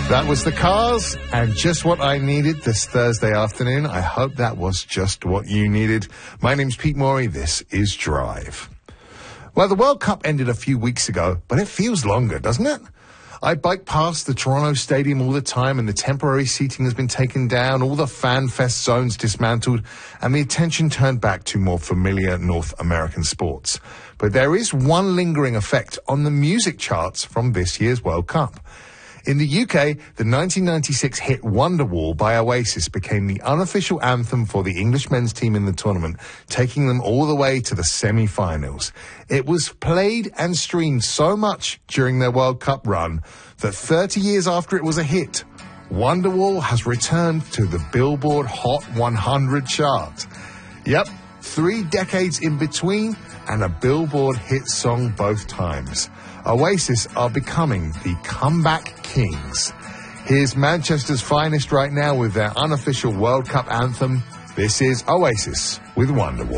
That was The Cars, and just what I needed this Thursday afternoon. I hope that was just what you needed. My name's Pete Morey. This is Drive. Well, the World Cup ended a few weeks ago, but it feels longer, doesn't it? I bike past the Toronto Stadium all the time, and the temporary seating has been taken down, all the fan fest zones dismantled, and the attention turned back to more familiar North American sports. But there is one lingering effect on the music charts from this year's World Cup. In the UK, the 1996 hit Wonderwall by Oasis became the unofficial anthem for the English men's team in the tournament, taking them all the way to the semi-finals. It was played and streamed so much during their World Cup run that 30 years after it was a hit, Wonderwall has returned to the Billboard Hot 100 chart. Yep, 3 decades in between and a Billboard hit song both times. Oasis are becoming the comeback kings. Here's Manchester's finest right now with their unofficial World Cup anthem. This is Oasis with Wonderwall.